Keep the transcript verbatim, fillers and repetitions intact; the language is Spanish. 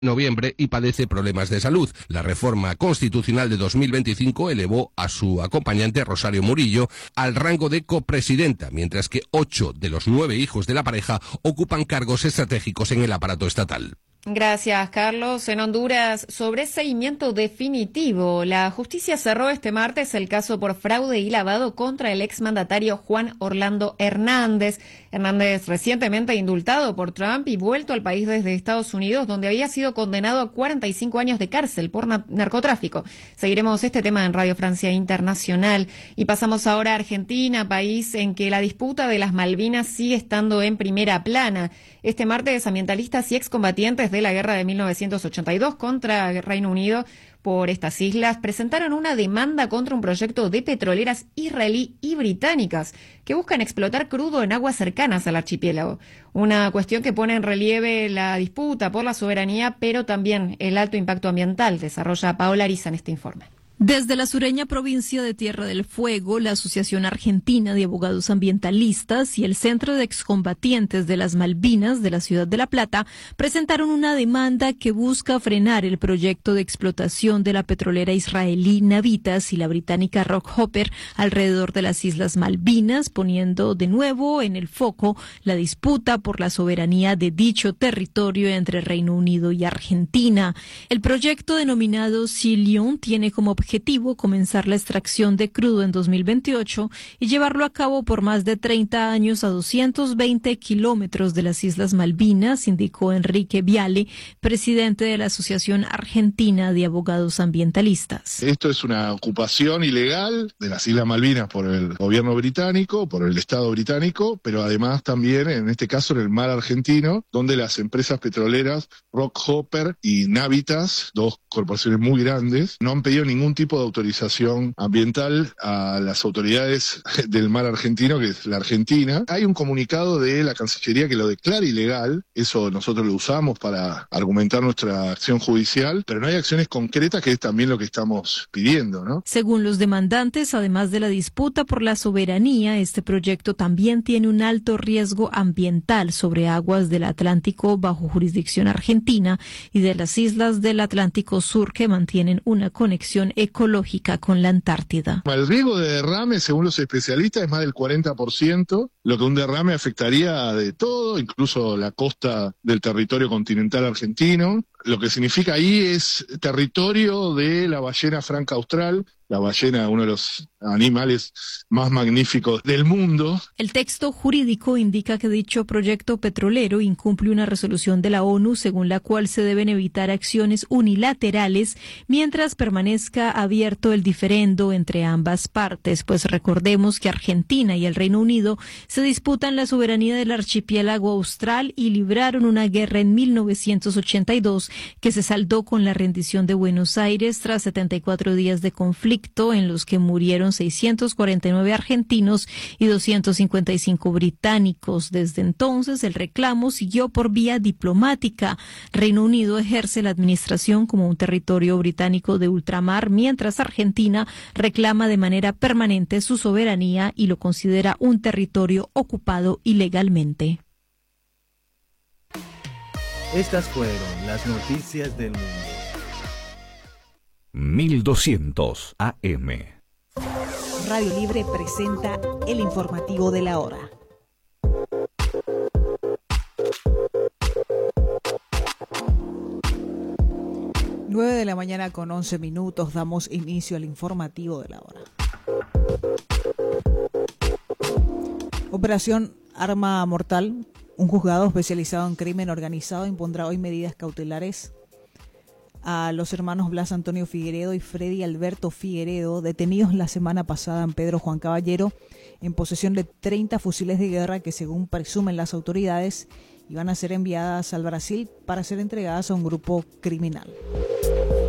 noviembre y padece problemas de salud. La reforma constitucional de dos mil veinticinco elevó a su acompañante Rosario Murillo al rango de copresidenta, mientras que ocho de los nueve hijos de la pareja ocupan cargos estratégicos en el aparato estatal. Gracias, Carlos. En Honduras, sobreseimiento definitivo. La justicia cerró este martes el caso por fraude y lavado contra el exmandatario Juan Orlando Hernández. Hernández, recientemente indultado por Trump y vuelto al país desde Estados Unidos, donde había sido condenado a cuarenta y cinco años de cárcel por na- narcotráfico. Seguiremos este tema en Radio Francia Internacional. Y pasamos ahora a Argentina, país en que la disputa de las Malvinas sigue estando en primera plana. Este martes, ambientalistas y excombatientes de la guerra de mil novecientos ochenta y dos contra el Reino Unido por estas islas presentaron una demanda contra un proyecto de petroleras israelí y británicas que buscan explotar crudo en aguas cercanas al archipiélago. Una cuestión que pone en relieve la disputa por la soberanía, pero también el alto impacto ambiental, desarrolla Paola Ariza en este informe. Desde la sureña provincia de Tierra del Fuego, la Asociación Argentina de Abogados Ambientalistas y el Centro de Excombatientes de las Malvinas de la ciudad de La Plata presentaron una demanda que busca frenar el proyecto de explotación de la petrolera israelí Navitas y la británica Rockhopper alrededor de las Islas Malvinas, poniendo de nuevo en el foco la disputa por la soberanía de dicho territorio entre Reino Unido y Argentina. El proyecto denominado Silion tiene como objetivo objetivo comenzar la extracción de crudo en dos mil veintiocho y llevarlo a cabo por más de treinta años a doscientos veinte kilómetros de las Islas Malvinas, indicó Enrique Viale, presidente de la Asociación Argentina de Abogados Ambientalistas. Esto es una ocupación ilegal de las Islas Malvinas por el gobierno británico, por el Estado británico, pero además también, en este caso, en el mar argentino, donde las empresas petroleras Rockhopper y Navitas, dos corporaciones muy grandes, no han pedido ningún tipo de autorización ambiental a las autoridades del mar argentino, que es la Argentina. Hay un comunicado de la Cancillería que lo declara ilegal, eso nosotros lo usamos para argumentar nuestra acción judicial, pero no hay acciones concretas, que es también lo que estamos pidiendo, ¿no? Según los demandantes, además de la disputa por la soberanía, este proyecto también tiene un alto riesgo ambiental sobre aguas del Atlántico bajo jurisdicción argentina y de las islas del Atlántico Sur que mantienen una conexión ecológica con la Antártida. El riesgo de derrame, según los especialistas, es más del cuarenta por ciento, lo que un derrame afectaría de todo, incluso la costa del territorio continental argentino. Lo que significa ahí es territorio de la ballena franca austral, la ballena, uno de los animales más magníficos del mundo. El texto jurídico indica que dicho proyecto petrolero incumple una resolución de la ONU según la cual se deben evitar acciones unilaterales mientras permanezca abierto el diferendo entre ambas partes, pues recordemos que Argentina y el Reino Unido se disputan la soberanía del archipiélago austral y libraron una guerra en mil novecientos ochenta y dos que se saldó con la rendición de Buenos Aires tras setenta y cuatro días de conflicto en los que murieron seiscientos cuarenta y nueve argentinos y doscientos cincuenta y cinco británicos. Desde entonces, el reclamo siguió por vía diplomática. Reino Unido ejerce la administración como un territorio británico de ultramar, mientras Argentina reclama de manera permanente su soberanía y lo considera un territorio ocupado ilegalmente. Estas fueron las noticias del mundo. mil doscientos A M. Radio Libre presenta el informativo de la hora. nueve de la mañana con once minutos damos inicio al informativo de la hora. Operación Arma Mortal. Un juzgado especializado en crimen organizado impondrá hoy medidas cautelares a los hermanos Blas Antonio Figueredo y Freddy Alberto Figueredo, detenidos la semana pasada en Pedro Juan Caballero, en posesión de treinta fusiles de guerra que, según presumen las autoridades, iban a ser enviadas al Brasil para ser entregadas a un grupo criminal.